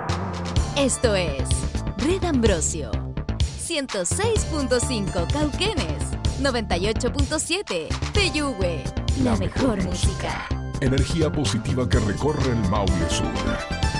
Esto es Red Ambrosio, 106.5 Cauquenes, 98.7 Peyúgue, la mejor música. Energía positiva que recorre el Maule Sur.